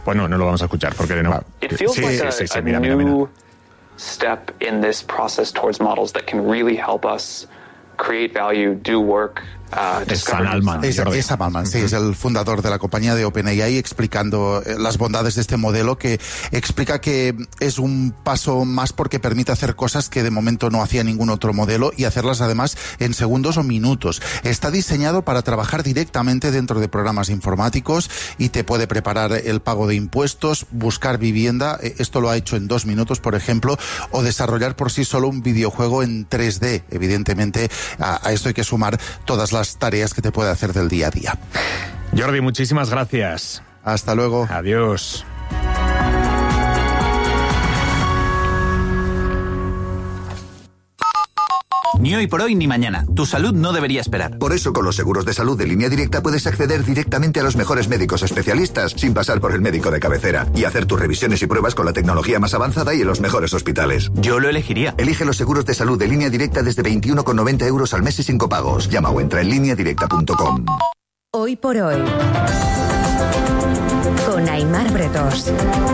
Bueno, no lo vamos a escuchar porque no. Sí, mira. Step in this process towards models that can really help us create value, do work. Es Sam Altman, sí, es el fundador de la compañía de OpenAI, explicando las bondades de este modelo, que explica que es un paso más porque permite hacer cosas que de momento no hacía ningún otro modelo y hacerlas además en segundos o minutos. Está diseñado para trabajar directamente dentro de programas informáticos y te puede preparar el pago de impuestos, buscar vivienda, esto lo ha hecho en 2 minutos, por ejemplo, o desarrollar por sí solo un videojuego en 3D. Evidentemente, a esto hay que sumar todas las tareas que te puede hacer del día a día. Jordi, muchísimas gracias. Hasta luego. Adiós. Ni hoy por hoy ni mañana. Tu salud no debería esperar. Por eso, con los seguros de salud de Línea Directa puedes acceder directamente a los mejores médicos especialistas sin pasar por el médico de cabecera y hacer tus revisiones y pruebas con la tecnología más avanzada y en los mejores hospitales. Yo lo elegiría. Elige los seguros de salud de Línea Directa desde 21,90 € al mes y sin copagos. Llama o entra en lineadirecta.com. Hoy por hoy, con Aimar Bretos.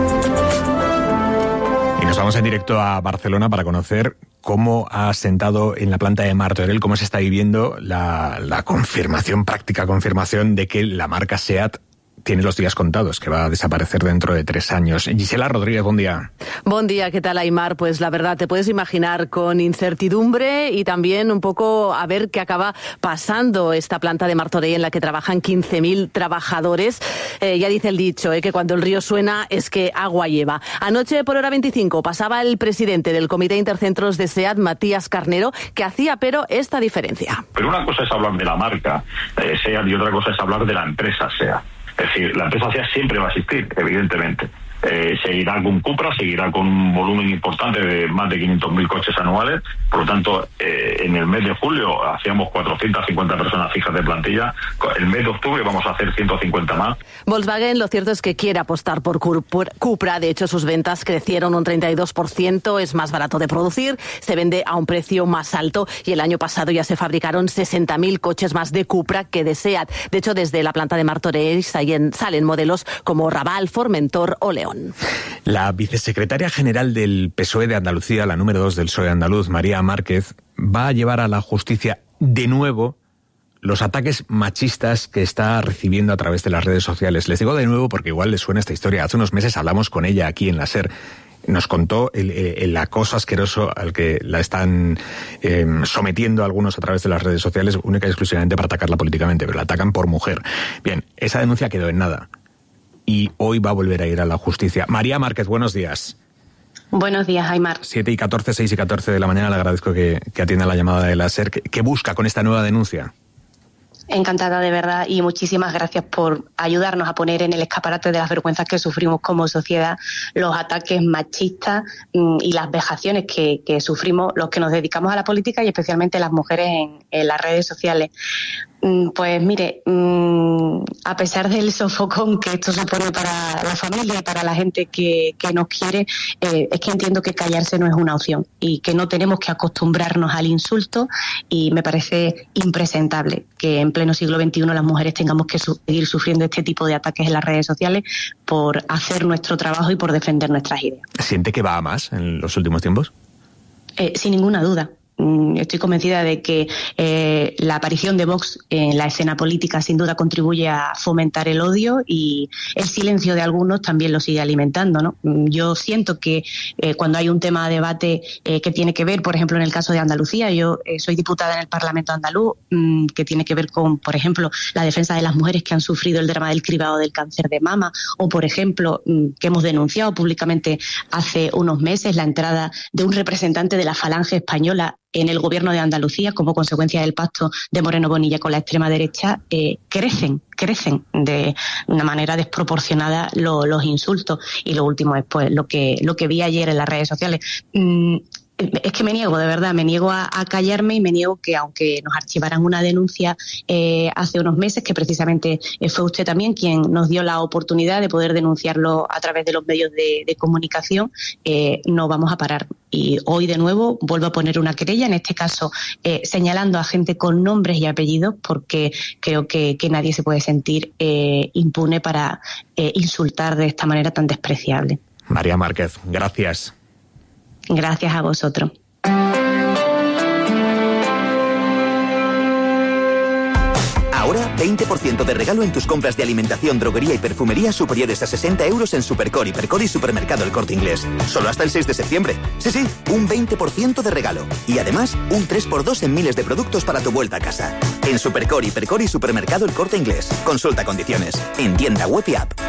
Y nos vamos en directo a Barcelona para conocer cómo ha sentado en la planta de Martorell, cómo se está viviendo la confirmación, práctica confirmación de que la marca SEAT tiene los días contados, que va a desaparecer dentro de 3 años. Gisela Rodríguez, buen día. Buen día, ¿qué tal, Aimar? Pues la verdad, te puedes imaginar con incertidumbre y también un poco a ver qué acaba pasando esta planta de Martorell en la que trabajan 15.000 trabajadores. Ya dice el dicho, que cuando el río suena es que agua lleva. Anoche por hora 25 pasaba el presidente del Comité Intercentros de SEAT, Matías Carnero, que hacía pero esta diferencia. Pero una cosa es hablar de la marca SEAT y otra cosa es hablar de la empresa SEAT. Es decir, la empresa SEAT siempre va a existir, evidentemente. Seguirá con Cupra, seguirá con un volumen importante de más de 500.000 coches anuales. Por lo tanto, en el mes de julio hacíamos 450 personas fijas de plantilla. El mes de octubre vamos a hacer 150 más. Volkswagen, lo cierto es que quiere apostar por Cupra. De hecho, sus ventas crecieron un 32%. Es más barato de producir, se vende a un precio más alto y el año pasado ya se fabricaron 60.000 coches más de Cupra que de SEAT. De hecho, desde la planta de Martorell salen modelos como Raval, Formentor o León. La vicesecretaria general del PSOE de Andalucía, la número 2 del PSOE andaluz, María Márquez, va a llevar a la justicia de nuevo los ataques machistas que está recibiendo a través de las redes sociales. Les digo de nuevo porque igual les suena esta historia. Hace unos meses hablamos con ella aquí en la SER. Nos contó el acoso asqueroso al que la están sometiendo algunos a través de las redes sociales, única y exclusivamente para atacarla políticamente, pero la atacan por mujer. Bien, esa denuncia quedó en nada. Y hoy va a volver a ir a la justicia. María Márquez, buenos días. Buenos días, Aimar. 7:14, 6:14 de la mañana. Le agradezco que atienda la llamada de la SER. ¿Qué busca con esta nueva denuncia? Encantada, de verdad, y muchísimas gracias por ayudarnos a poner en el escaparate de las vergüenzas que sufrimos como sociedad los ataques machistas y las vejaciones que sufrimos los que nos dedicamos a la política y especialmente las mujeres en las redes sociales. Pues mire, a pesar del sofocón que esto supone para la familia y para la gente que nos quiere, es que entiendo que callarse no es una opción y que no tenemos que acostumbrarnos al insulto, y me parece impresentable que en pleno siglo XXI las mujeres tengamos que seguir sufriendo este tipo de ataques en las redes sociales por hacer nuestro trabajo y por defender nuestras ideas. ¿Siente que va a más en los últimos tiempos? Sin ninguna duda. Estoy convencida de que la aparición de Vox en la escena política sin duda contribuye a fomentar el odio, y el silencio de algunos también lo sigue alimentando, ¿no? Yo siento que cuando hay un tema de debate que tiene que ver, por ejemplo, en el caso de Andalucía, yo soy diputada en el Parlamento andaluz, que tiene que ver con, por ejemplo, la defensa de las mujeres que han sufrido el drama del cribado del cáncer de mama, o, por ejemplo, que hemos denunciado públicamente hace unos meses la entrada de un representante de la Falange española en el gobierno de Andalucía como consecuencia del pacto de Moreno Bonilla con la extrema derecha. Crecen de una manera desproporcionada los insultos. Y lo último es pues lo que vi ayer en las redes sociales. Es que me niego, de verdad, me niego a callarme y me niego que, aunque nos archivaran una denuncia hace unos meses, que precisamente fue usted también quien nos dio la oportunidad de poder denunciarlo a través de los medios de comunicación, no vamos a parar. Y hoy de nuevo vuelvo a poner una querella, en este caso señalando a gente con nombres y apellidos, porque creo que nadie se puede sentir impune para insultar de esta manera tan despreciable. María Márquez, gracias. Gracias a vosotros. Ahora, 20% de regalo en tus compras de alimentación, droguería y perfumería superiores a 60 euros en Supercore, Hipercor y Supermercado El Corte Inglés. Solo hasta el 6 de septiembre. Sí, un 20% de regalo. Y además, un 3x2 en miles de productos para tu vuelta a casa. En Supercore, Hipercor y Supermercado El Corte Inglés. Consulta condiciones. En tienda web y app.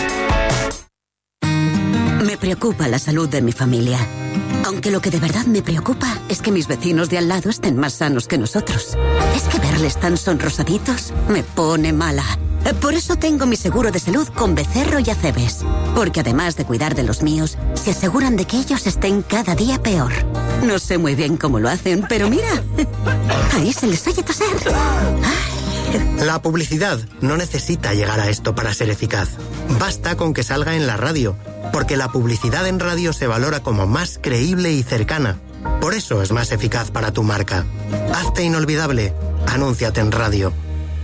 Me preocupa la salud de mi familia. Aunque lo que de verdad me preocupa es que mis vecinos de al lado estén más sanos que nosotros. Es que verles tan sonrosaditos me pone mala. Por eso tengo mi seguro de salud con Becerro y Acebes. Porque además de cuidar de los míos, se aseguran de que ellos estén cada día peor. No sé muy bien cómo lo hacen, pero mira, ahí se les oye toser. La publicidad no necesita llegar a esto para ser eficaz. Basta con que salga en la radio, porque la publicidad en radio se valora como más creíble y cercana. Por eso es más eficaz para tu marca. Hazte inolvidable. Anúnciate en radio.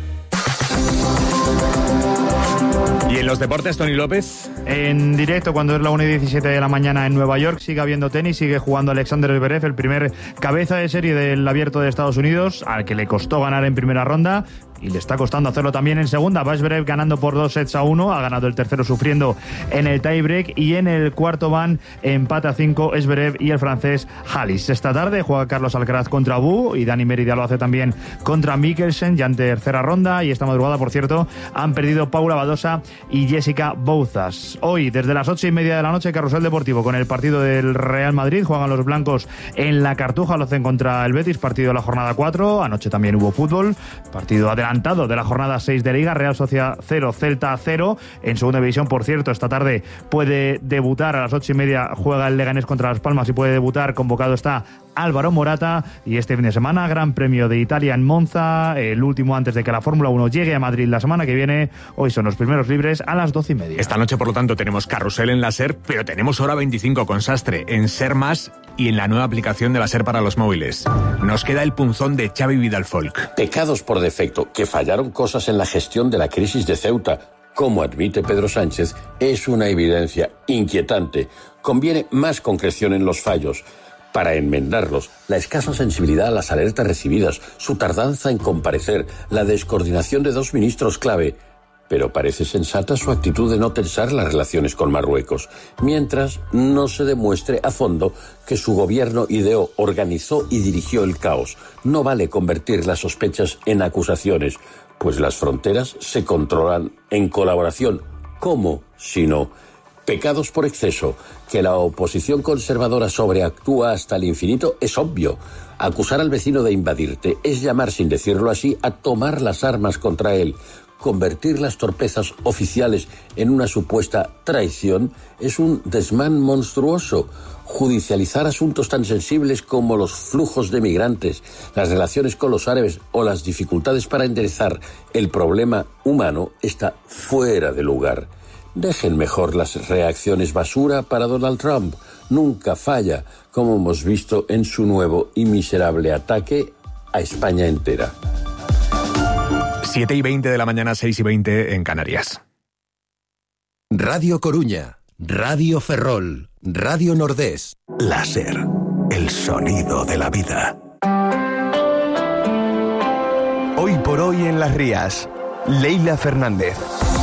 ¿Y en los deportes, Tony López? En directo, cuando es la 1:17 de la mañana en Nueva York, sigue habiendo tenis, sigue jugando Alexander Zverev, el primer cabeza de serie del Abierto de Estados Unidos, al que le costó ganar en primera ronda. Y le está costando hacerlo también en segunda. Va Zverev ganando por 2-1. Ha ganado el tercero sufriendo en el tiebreak. Y en el cuarto van empate a 5 Zverev y el francés Halys. Esta tarde juega Carlos Alcaraz contra Wu y Dani Mérida lo hace también contra Mikkelsen, ya en tercera ronda. Y esta madrugada, por cierto, han perdido Paula Badosa y Jessica Bouzas. Hoy, desde las 8:30 de la noche, Carrusel Deportivo con el partido del Real Madrid. Juegan los blancos en la Cartuja, lo hacen contra el Betis, partido de la jornada 4. Anoche también hubo fútbol, partido adelantado de la jornada 6 de Liga. Real Sociedad 0, Celta 0. En segunda división, por cierto, esta tarde puede debutar a las 8:30, juega el Leganés contra Las Palmas y puede debutar. Convocado está Álvaro Morata. Y este fin de semana, Gran Premio de Italia en Monza, el último antes de que la Fórmula 1 llegue a Madrid la semana que viene. Hoy son los primeros libres a las 12:30. Esta noche, por lo tanto, tenemos carrusel en la SER, pero tenemos hora 25 con Sastre en SER Más y en la nueva aplicación de la SER para los móviles. Nos queda el punzón de Xavi Vidal Folk. Pecados por defecto, que fallaron cosas en la gestión de la crisis de Ceuta, como admite Pedro Sánchez, es una evidencia inquietante. Conviene más concreción en los fallos. Para enmendarlos, la escasa sensibilidad a las alertas recibidas, su tardanza en comparecer, la descoordinación de dos ministros clave. Pero parece sensata su actitud de no tensar las relaciones con Marruecos, mientras no se demuestre a fondo que su gobierno ideó, organizó y dirigió el caos. No vale convertir las sospechas en acusaciones, pues las fronteras se controlan en colaboración. ¿Cómo? Si no, pecados por exceso. Que la oposición conservadora sobreactúa hasta el infinito es obvio. Acusar al vecino de invadirte es llamar, sin decirlo así, a tomar las armas contra él. Convertir las torpezas oficiales en una supuesta traición es un desmán monstruoso. Judicializar asuntos tan sensibles como los flujos de migrantes, las relaciones con los árabes o las dificultades para enderezar el problema humano está fuera de lugar. Dejen mejor las reacciones basura para Donald Trump. Nunca falla, como hemos visto en su nuevo y miserable ataque a España entera. 7:20 de la mañana, 6:20 en Canarias. Radio Coruña, Radio Ferrol, Radio Nordés. La SER, el sonido de la vida. Hoy por hoy en Las Rías, Leila Fernández.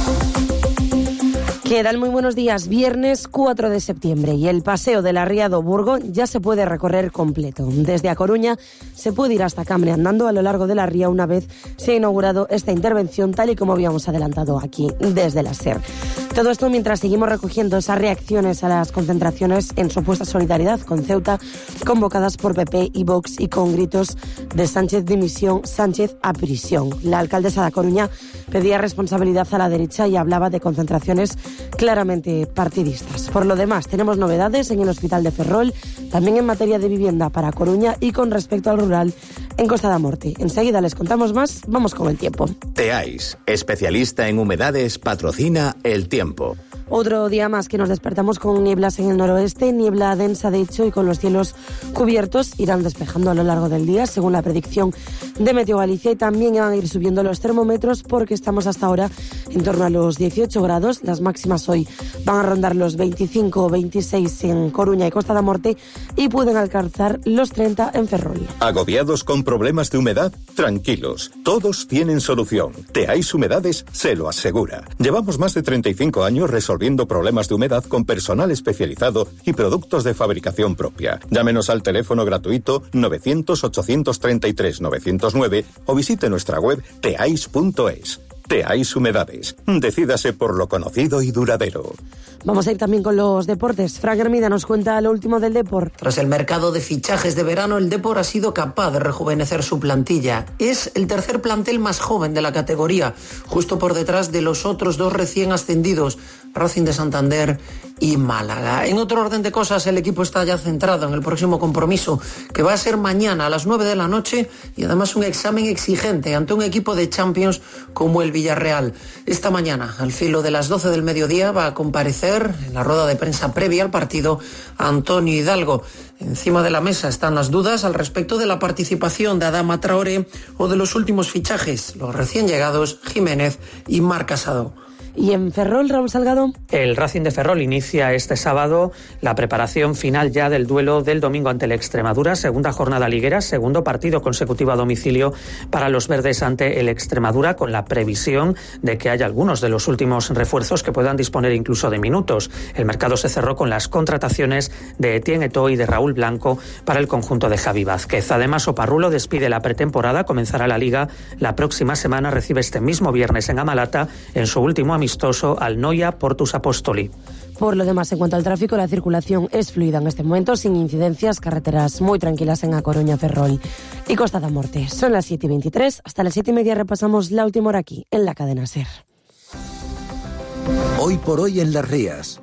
¿Qué tal? Muy buenos días. Viernes 4 de septiembre y el paseo de la Ría do Burgo ya se puede recorrer completo. Desde A Coruña se puede ir hasta Cambre andando a lo largo de la ría una vez se ha inaugurado esta intervención, tal y como habíamos adelantado aquí desde la SER. Todo esto mientras seguimos recogiendo esas reacciones a las concentraciones en supuesta solidaridad con Ceuta, convocadas por PP y Vox, y con gritos de Sánchez dimisión, Sánchez a prisión. La alcaldesa de A Coruña pedía responsabilidad a la derecha y hablaba de concentraciones claramente partidistas. Por lo demás, tenemos novedades en el Hospital de Ferrol, también en materia de vivienda para A Coruña y con respecto al rural en Costa da Morte. Enseguida les contamos más, vamos con el tiempo. Teais, especialista en humedades, patrocina el tiempo. Otro día más que nos despertamos con nieblas en el noroeste, niebla densa de hecho, y con los cielos cubiertos irán despejando a lo largo del día, según la predicción de Meteo Galicia, y también van a ir subiendo los termómetros porque estamos hasta ahora en torno a los 18 grados. Las máximas hoy van a rondar los 25 o 26 en Coruña y Costa da Morte y pueden alcanzar los 30 en Ferrol. ¿Agobiados con problemas de humedad? Tranquilos, todos tienen solución. Teais Humedades se lo asegura. Llevamos más de 35 años resolviendo problemas de humedad con personal especializado y productos de fabricación propia. Llámenos al teléfono gratuito 900-833-909 o visite nuestra web teais.es. Teais Humedades. Decídase por lo conocido y duradero. Vamos a ir también con los deportes. Frank Hermida nos cuenta lo último del Depor. Tras el mercado de fichajes de verano, el Depor ha sido capaz de rejuvenecer su plantilla. Es el tercer plantel más joven de la categoría, justo por detrás de los otros dos recién ascendidos, Racing de Santander y Málaga. En otro orden de cosas, el equipo está ya centrado en el próximo compromiso, que va a ser mañana a las 9 de la noche, y además un examen exigente ante un equipo de Champions como el Villarreal. Esta mañana, al filo de las 12 del mediodía, va a comparecer en la rueda de prensa previa al partido Antonio Hidalgo. Encima de la mesa están las dudas al respecto de la participación de Adama Traoré o de los últimos fichajes, los recién llegados Jiménez y Marc Casado. Y en Ferrol, Raúl Salgado. El Racing de Ferrol inicia este sábado la preparación final ya del duelo del domingo ante el Extremadura, segunda jornada liguera, segundo partido consecutivo a domicilio para los verdes ante el Extremadura, con la previsión de que haya algunos de los últimos refuerzos que puedan disponer incluso de minutos. El mercado se cerró con las contrataciones de Etienne Eto'o y de Raúl Blanco para el conjunto de Javi Vázquez. Además, Oparrulo despide la pretemporada, comenzará la Liga la próxima semana, recibe este mismo viernes en Amalata en su último amistoso al Noia Portus Apostoli. Por lo demás, en cuanto al tráfico, la circulación es fluida en este momento, sin incidencias, carreteras muy tranquilas en A Coruña, Ferrol y Costa da Morte. Son las 7:23, hasta las 7:30 repasamos la última hora aquí, en la cadena SER. Hoy por hoy en Las Rías.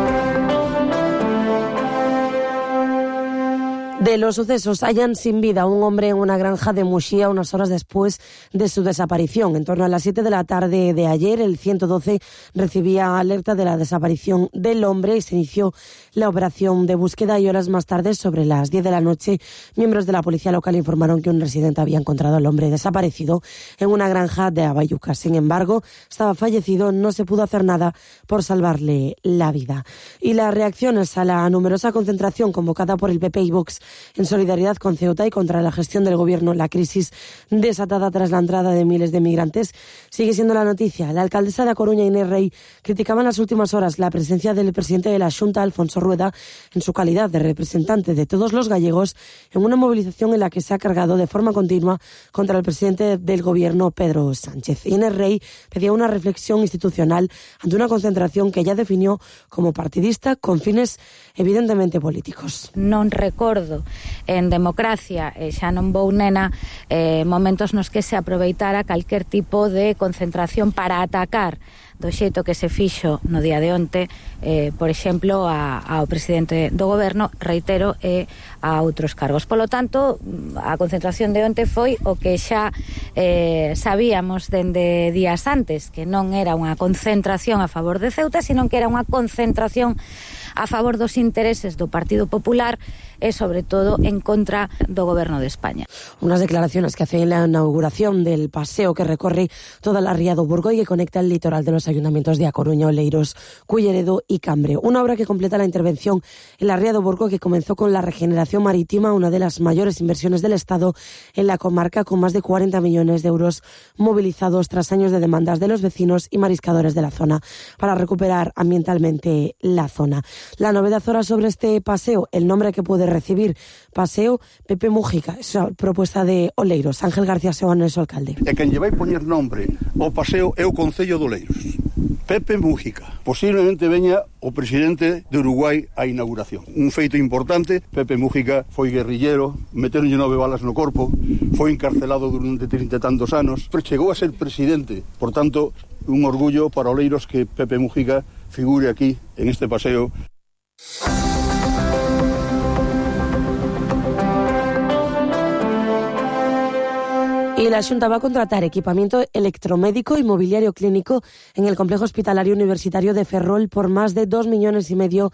De los sucesos, hallan sin vida a un hombre en una granja de Muxía unas horas después de su desaparición. En torno a las 7 de la tarde de ayer, el 112 recibía alerta de la desaparición del hombre y se inició la operación de búsqueda, y horas más tarde, sobre las 10 de la noche, miembros de la policía local informaron que un residente había encontrado al hombre desaparecido en una granja de Abayuca. Sin embargo, estaba fallecido, no se pudo hacer nada por salvarle la vida. Y las reacciones a la numerosa concentración convocada por el PP y Vox en solidaridad con Ceuta y contra la gestión del gobierno, la crisis desatada tras la entrada de miles de migrantes, sigue siendo la noticia. La alcaldesa de A Coruña, Inés Rey, criticaba en las últimas horas la presencia del presidente de la Xunta, Alfonso Rueda, en su calidad de representante de todos los gallegos, en una movilización en la que se ha cargado de forma continua contra el presidente del gobierno, Pedro Sánchez. Inés Rey pedía una reflexión institucional ante una concentración que ella definió como partidista con fines evidentemente políticos. Non recordo en democracia, xa non vou nena, momentos nos que se aproveitara calquer tipo de concentración para atacar do xeito que se fixo no día de onte, por exemplo, ao presidente do goberno, reitero, e a outros cargos. Polo tanto, a concentración de onte foi o que xa sabíamos dende días antes, que non era unha concentración a favor de Ceuta, sino que era unha concentración a favor dos intereses do Partido Popular e, sobre todo, en contra do Goberno de España. Unas declaraciones que hace en la inauguración del paseo que recorre toda la ría do Burgo y que conecta el litoral de los ayuntamientos de A Coruña, Oleiros, Culleredo y Cambre. Una obra que completa la intervención en la ría do Burgo, que comenzó con la regeneración marítima, una de las mayores inversiones del Estado en la comarca, con más de 40 millones de euros movilizados tras años de demandas de los vecinos y mariscadores de la zona para recuperar ambientalmente la zona. La novedad ahora sobre este paseo, el nombre que puede recibir, Paseo Pepe Mújica, esa propuesta de Oleiros. Ángel García Seoane, su alcalde. E quen lle vai poñer nombre ao paseo é o Concello de Oleiros. Pepe Mújica, posiblemente veña o presidente de Uruguai á inauguración. Un feito importante, Pepe Mújica foi guerrillero, meteronlle 9 balas no corpo, foi encarcelado durante 30 e tantos anos, pero chegou a ser presidente. Por tanto, un orgullo para Oleiros que Pepe Mújica figure aquí, en este paseo. Y la Xunta va a contratar equipamiento electromédico y mobiliario clínico en el complejo hospitalario universitario de Ferrol por más de 2,5 millones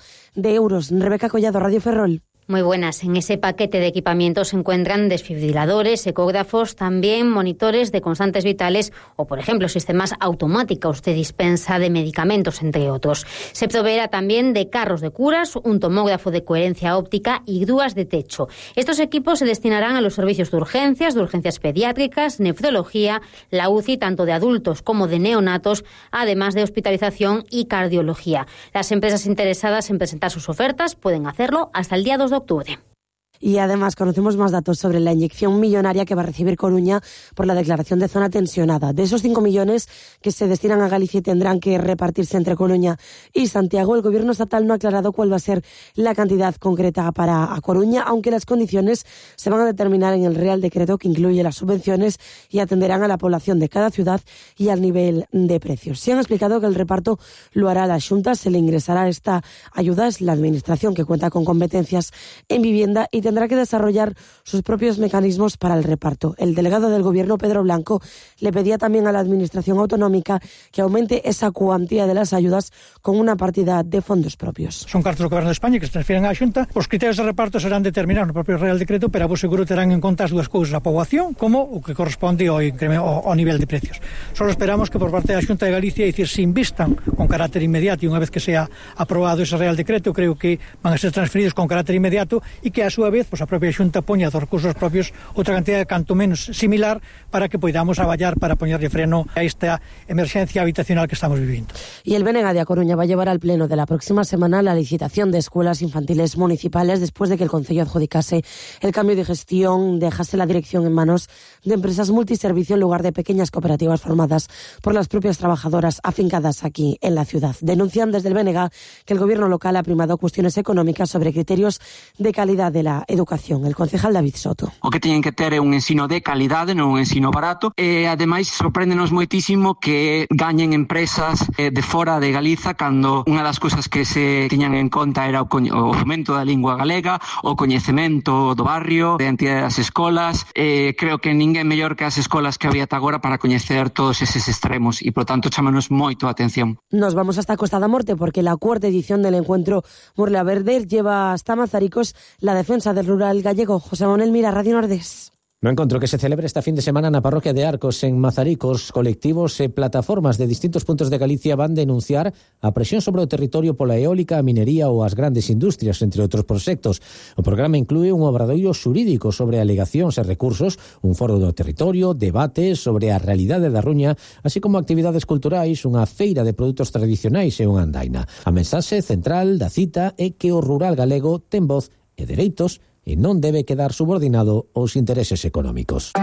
de euros. Rebeca Collado, Radio Ferrol. Muy buenas. En ese paquete de equipamientos se encuentran desfibriladores, ecógrafos, también monitores de constantes vitales o, por ejemplo, sistemas automáticos de dispensa de medicamentos, entre otros. Se proveerá también de carros de curas, un tomógrafo de coherencia óptica y grúas de techo. Estos equipos se destinarán a los servicios de urgencias pediátricas, nefrología, la UCI tanto de adultos como de neonatos, además de hospitalización y cardiología. Las empresas interesadas en presentar sus ofertas pueden hacerlo hasta el día 2 de octubre. Y además conocemos más datos sobre la inyección millonaria que va a recibir Coruña por la declaración de zona tensionada. De esos 5 millones que se destinan a Galicia y tendrán que repartirse entre Coruña y Santiago, el gobierno estatal no ha aclarado cuál va a ser la cantidad concreta para Coruña, aunque las condiciones se van a determinar en el Real Decreto que incluye las subvenciones y atenderán a la población de cada ciudad y al nivel de precios. Se han explicado que el reparto lo hará la Xunta, se le ingresará esta ayuda, es la administración que cuenta con competencias en vivienda y tendrá que desarrollar sus propios mecanismos para el reparto. El delegado del Gobierno, Pedro Blanco, le pedía también a la Administración autonómica que aumente esa cuantía de las ayudas con una partida de fondos propios. Son cartas do Goberno de España que se transfiren á Xunta. Os criterios de reparto serán determinados no propio Real Decreto, pero a vos seguro terán en conta as dúas cousas, a poboación como o que corresponde ao nivel de precios. Solo esperamos que por parte da Xunta de Galicia, dicir, se invistan con carácter inmediato e unha vez que sea aprobado ese Real Decreto, creo que van a ser transferidos con carácter inmediato e que a súa vez a propia Xunta poña dos recursos propios outra cantidad canto menos similar para que podamos aballar para poñerlle freno a esta emerxencia habitacional que estamos vivindo. Y el BNG de A Coruña va a llevar al pleno de la próxima semana la licitación de escuelas infantiles municipales después de que el Concello adjudicase el cambio de gestión, dejase la dirección en manos de empresas multiservicio en lugar de pequeñas cooperativas formadas por las propias trabajadoras afincadas aquí en la ciudad. Denuncian desde el BNG que el gobierno local ha primado cuestiones económicas sobre criterios de calidad de la educación. El concejal David Soto. O que teñen que ter é un ensino de calidade, non un ensino barato, e ademais sorpréndenos moitísimo que gañen empresas de fora de Galiza cando unha das cousas que se tiñan en conta era o fomento da lingua galega, o coñecemento do barrio, da entidade das escolas. Creo que ninguén mellor que as escolas que había ata agora para coñecer todos eses extremos e, por tanto, chámanos moito a atención. Nos vamos hasta Costa da Morte porque la cuarta edición del encuentro Murla Verde lleva hasta Mazaricos la defensa del rural gallego. José Manuel Mira, Radio Nordés. No encontro que se celebre esta fin de semana na parroquia de Arcos, en Mazaricos. Colectivos e plataformas de distintos puntos de Galicia van denunciar a presión sobre o territorio pola eólica, a minería ou as grandes industrias, entre outros proxectos. O programa inclúe un obradoiro xurídico sobre alegacións e recursos, un foro do territorio, debates sobre a realidade da Ruña, así como actividades culturais, unha feira de produtos tradicionais e unha andaina. A mensaxe central da cita é que o rural galego ten voz e dereitos e non debe quedar subordinado aos intereses económicos.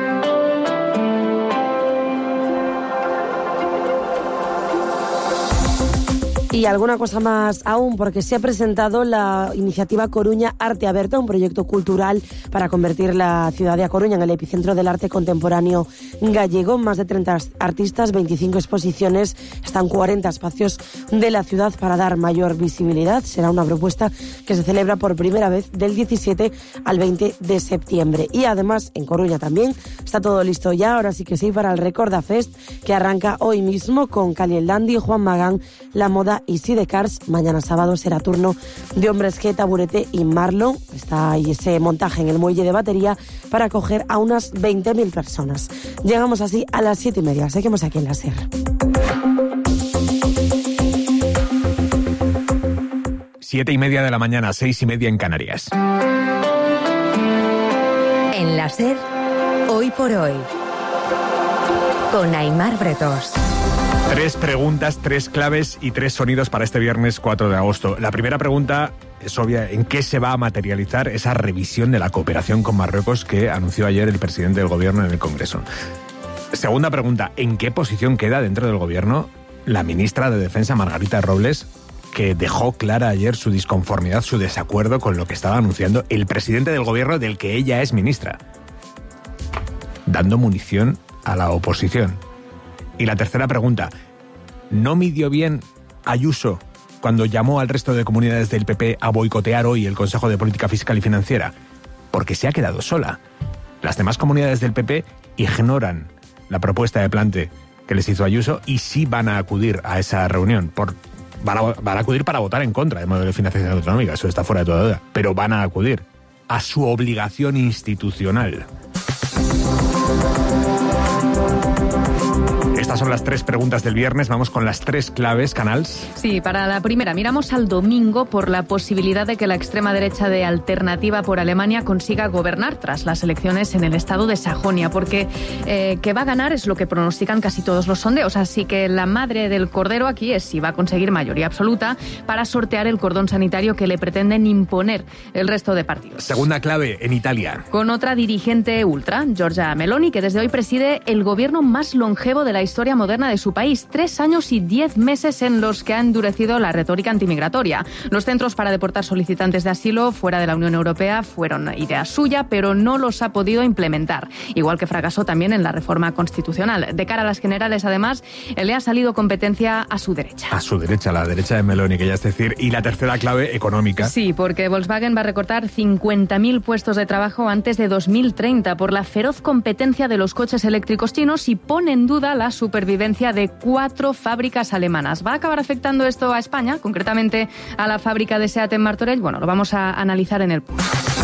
Y alguna cosa más aún, porque se ha presentado la iniciativa Coruña Arte Aberta, un proyecto cultural para convertir la ciudad de A Coruña en el epicentro del arte contemporáneo gallego. Más de 30 artistas, 25 exposiciones, están 40 espacios de la ciudad para dar mayor visibilidad. Será una propuesta que se celebra por primera vez del 17 al 20 de septiembre. Y además, en Coruña también está todo listo ya, ahora sí que sí, para el Recorda Fest, que arranca hoy mismo con Cali el Dandy, Juan Magán, La Moda y Sidecars. Mañana sábado será turno de Hombres G, Taburete y Marlon. Está ahí ese montaje en el muelle de Batería para acoger a unas 20.000 personas. Llegamos así a las 7:30. Seguimos aquí en la SER. 7:30 de la mañana, 6:30 en Canarias. En la SER, Hoy por Hoy, con Aimar Bretos. 3 preguntas, 3 claves y 3 sonidos para este viernes 4 de agosto. La primera pregunta es obvia: ¿en qué se va a materializar esa revisión de la cooperación con Marruecos que anunció ayer el presidente del gobierno en el Congreso? Segunda pregunta: ¿en qué posición queda dentro del gobierno la ministra de Defensa, Margarita Robles, que dejó clara ayer su disconformidad, su desacuerdo con lo que estaba anunciando el presidente del gobierno del que ella es ministra, dando munición a la oposición. Y la tercera pregunta, ¿no midió bien Ayuso cuando llamó al resto de comunidades del PP a boicotear hoy el Consejo de Política Fiscal y Financiera? Porque se ha quedado sola. Las demás comunidades del PP ignoran la propuesta de plante que les hizo Ayuso y sí van a acudir a esa reunión. Van a acudir para votar en contra del modelo de financiación autonómica, eso está fuera de toda duda. Pero van a acudir a su obligación institucional. Estas son las 3 preguntas del viernes. Vamos con las 3 claves, Canals. Sí, para la primera, miramos al domingo por la posibilidad de que la extrema derecha de Alternativa por Alemania consiga gobernar tras las elecciones en el estado de Sajonia, porque que va a ganar es lo que pronostican casi todos los sondeos. Así que la madre del cordero aquí es si va a conseguir mayoría absoluta para sortear el cordón sanitario que le pretenden imponer el resto de partidos. Segunda clave, en Italia. Con otra dirigente ultra, Giorgia Meloni, que desde hoy preside el gobierno más longevo de la historia moderna de su país, 3 años y 10 meses en los que ha endurecido la retórica antimigratoria. Los centros para deportar solicitantes de asilo fuera de la Unión Europea fueron idea suya, pero no los ha podido implementar, igual que fracasó también en la reforma constitucional. De cara a las generales, además, le ha salido competencia a su derecha. A su derecha, la derecha de Meloni, que ya es decir. Y la tercera clave, económica. Sí, porque Volkswagen va a recortar 50.000 puestos de trabajo antes de 2030 por la feroz competencia de los coches eléctricos chinos y pone en duda la supervivencia de 4 fábricas alemanas. ¿Va a acabar afectando esto a España, concretamente a la fábrica de SEAT en Martorell? Bueno, lo vamos a analizar en el punto.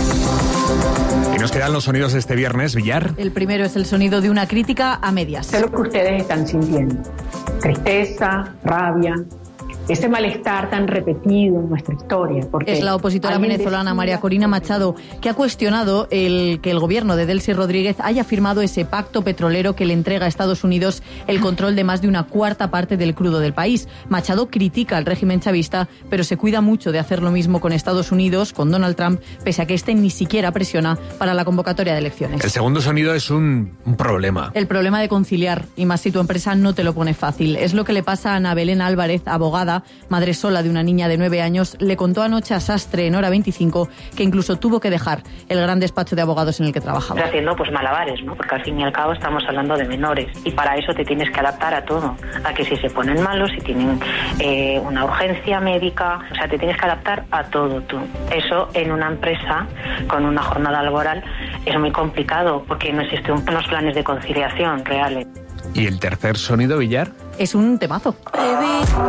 Y nos quedan los sonidos de este viernes, Villar. El primero es el sonido de una crítica a medias. Sé lo que ustedes están sintiendo. Tristeza, rabia, ese malestar tan repetido en nuestra historia. Porque es la opositora venezolana María Corina Machado, que ha cuestionado que el gobierno de Delcy Rodríguez haya firmado ese pacto petrolero que le entrega a Estados Unidos el control de más de una cuarta parte del crudo del país. Machado critica al régimen chavista, pero se cuida mucho de hacer lo mismo con Estados Unidos, con Donald Trump, pese a que este ni siquiera presiona para la convocatoria de elecciones. El segundo sonido es un problema. El problema de conciliar, y más si tu empresa no te lo pone fácil. Es lo que le pasa a Ana Belén Álvarez, abogada, madre sola de una niña de 9 años, le contó anoche a Sastre en Hora 25 que incluso tuvo que dejar el gran despacho de abogados en el que trabajaba. Haciendo malabares, ¿no? Porque al fin y al cabo estamos hablando de menores y para eso te tienes que adaptar a todo, a que si se ponen malos, si tienen una urgencia médica, o sea, te tienes que adaptar a todo tú. Eso en una empresa con una jornada laboral es muy complicado porque no existen unos planes de conciliación reales. ¿Y el tercer sonido, Villar? Es un temazo.